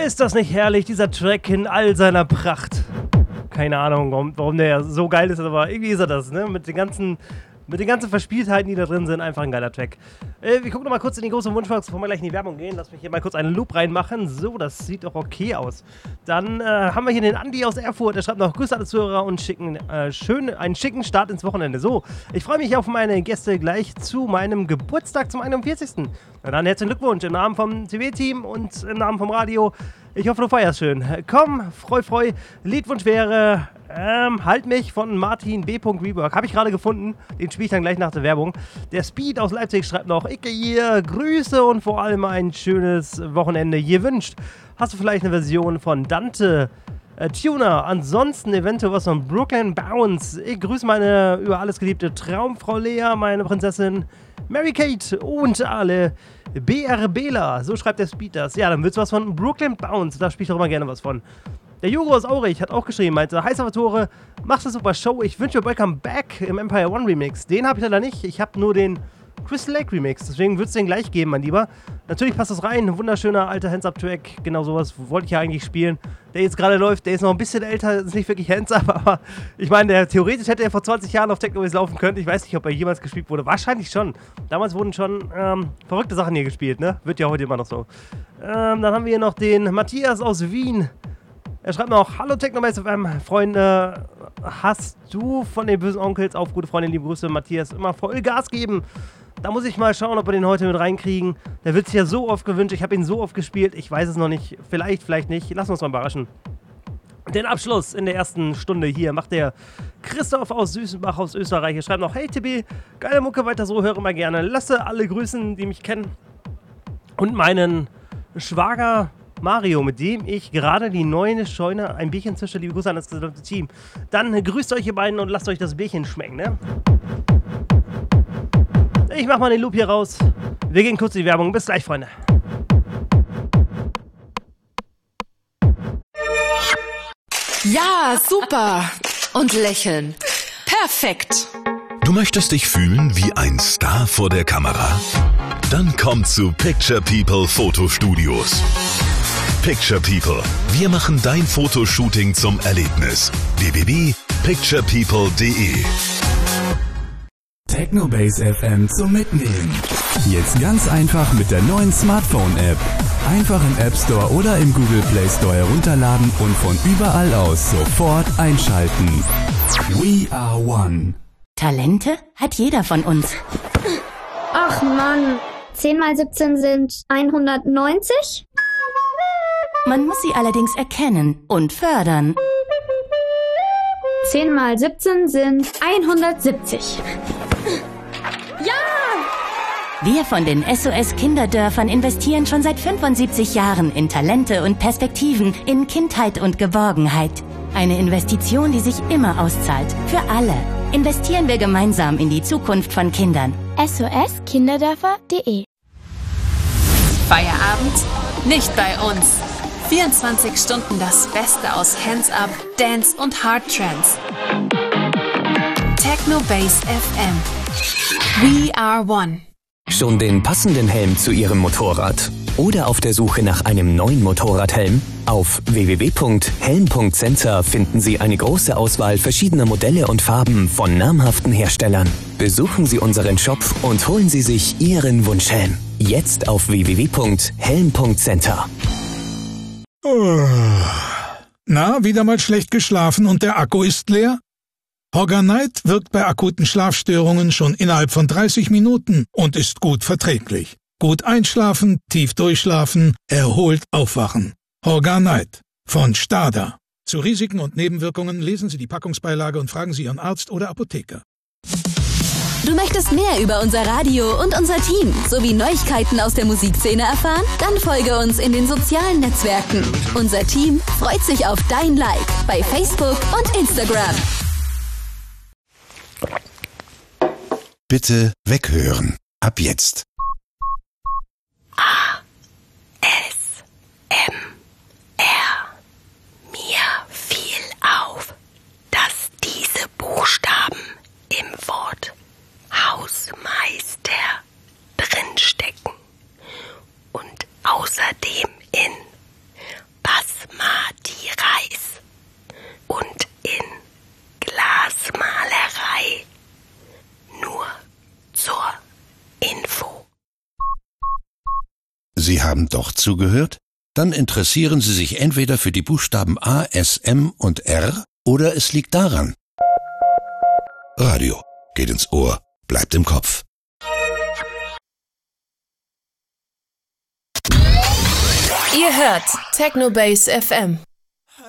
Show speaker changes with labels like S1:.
S1: Ist das nicht herrlich, dieser Track in all seiner Pracht? Keine Ahnung, warum der so geil ist, aber irgendwie ist er das, ne? Mit den ganzen Verspieltheiten, die da drin sind, einfach ein geiler Track. Wir gucken noch mal kurz in die große Wunschbox, bevor wir gleich in die Werbung gehen. Lass mich hier mal kurz einen Loop reinmachen. So, das sieht doch okay aus. Dann haben wir hier den Andi aus Erfurt. Der schreibt noch Grüße alle Zuhörer und einen schicken Start ins Wochenende. So, ich freue mich auf meine Gäste gleich zu meinem Geburtstag zum 41. Na dann herzlichen Glückwunsch im Namen vom TV-Team und im Namen vom Radio. Ich hoffe, du feierst schön. Komm, freu. Liedwunsch wäre Halt mich von Martin B. Rework. Habe ich gerade gefunden. Den spiele ich dann gleich nach der Werbung. Der Speed aus Leipzig schreibt noch: Icke hier, Grüße und vor allem ein schönes Wochenende gewünscht. Hast du vielleicht eine Version von Dante Tuner? Ansonsten eventuell was von Brooklyn Bounce. Ich grüße meine über alles geliebte Traumfrau Lea, meine Prinzessin Mary Kate und alle BRBler. So schreibt der Speed das. Ja, dann willst du was von Brooklyn Bounce. Da spiele ich doch immer gerne was von. Der Jugo aus Aurich hat auch geschrieben, meinte: Hi Salvatore, machst eine super Show. Ich wünsche dir Welcome Back im Empire One Remix. Den habe ich leider nicht. Ich habe nur den Crystal Lake Remix. Deswegen würde es den gleich geben, mein Lieber. Natürlich passt das rein. Ein wunderschöner alter Hands-Up-Track. Genau sowas wollte ich ja eigentlich spielen. Der jetzt gerade läuft, der ist noch ein bisschen älter. Ist nicht wirklich Hands-Up, aber ich meine, theoretisch hätte er vor 20 Jahren auf Technoways laufen können. Ich weiß nicht, ob er jemals gespielt wurde. Wahrscheinlich schon. Damals wurden schon verrückte Sachen hier gespielt, ne? Wird ja heute immer noch so. Dann haben wir hier noch den Matthias aus Wien. Er schreibt noch: Hallo Technomates FM, Freunde, hast du von den bösen Onkels auf gute Freunde, liebe Grüße, Matthias, immer voll Gas geben. Da muss ich mal schauen, ob wir den heute mit reinkriegen. Der wird sich ja so oft gewünscht, ich habe ihn so oft gespielt, ich weiß es noch nicht, vielleicht nicht, lassen wir uns mal überraschen. Den Abschluss in der ersten Stunde hier macht der Christoph aus Süßenbach aus Österreich. Er schreibt noch: Hey Tippi, geile Mucke, weiter so, höre mal gerne. Lasse alle grüßen, die mich kennen. Und meinen Schwager Mario, mit dem ich gerade die neue Scheune ein Bierchen zische. Liebe Grüße an das gesamte Team. Dann grüßt euch ihr beiden und lasst euch das Bierchen schmecken, ne? Ich mach mal den Loop hier raus. Wir gehen kurz in die Werbung. Bis gleich, Freunde.
S2: Ja, super. Und lächeln. Perfekt.
S3: Du möchtest dich fühlen wie ein Star vor der Kamera? Dann komm zu Picture People Fotostudios. Picture People. Wir machen dein Fotoshooting zum Erlebnis. www.picturepeople.de.
S4: Technobase FM zum Mitnehmen. Jetzt ganz einfach mit der neuen Smartphone-App. Einfach im App Store oder im Google Play Store herunterladen und von überall aus sofort einschalten. We are one.
S5: Talente hat jeder von uns.
S6: Ach Mann, 10 mal 17 sind 190?
S5: Man muss sie allerdings erkennen und fördern.
S6: 10 mal 17 sind 170. Ja!
S5: Wir von den SOS Kinderdörfern investieren schon seit 75 Jahren in Talente und Perspektiven, in Kindheit und Geborgenheit. Eine Investition, die sich immer auszahlt. Für alle. Investieren wir gemeinsam in die Zukunft von Kindern.
S6: SOSkinderdörfer.de.
S2: Feierabend? Nicht bei uns. 24 Stunden das Beste aus Hands-Up, Dance und Hard Trance. Technobase FM. We are one.
S7: Schon den passenden Helm zu Ihrem Motorrad? Oder auf der Suche nach einem neuen Motorradhelm? Auf www.helm.center finden Sie eine große Auswahl verschiedener Modelle und Farben von namhaften Herstellern. Besuchen Sie unseren Shop und holen Sie sich Ihren Wunschhelm. Jetzt auf www.helm.center.
S8: Na, wieder mal schlecht geschlafen und der Akku ist leer? Hogger-Night wirkt bei akuten Schlafstörungen schon innerhalb von 30 Minuten und ist gut verträglich. Gut einschlafen, tief durchschlafen, erholt aufwachen. Hogger-Night von Stada. Zu Risiken und Nebenwirkungen lesen Sie die Packungsbeilage und fragen Sie Ihren Arzt oder Apotheker.
S9: Du möchtest mehr über unser Radio und unser Team sowie Neuigkeiten aus der Musikszene erfahren? Dann folge uns in den sozialen Netzwerken. Unser Team freut sich auf dein Like bei Facebook und Instagram.
S3: Bitte weghören. Ab jetzt.
S5: ASMR. Mir fiel auf, dass diese Buchstaben im Wort Hausmeister drinstecken und außerdem in
S10: Sie haben doch zugehört? Dann interessieren Sie sich entweder für die Buchstaben A, S, M und R oder es liegt daran. Radio geht ins Ohr, bleibt im Kopf.
S2: Ihr hört Technobase FM.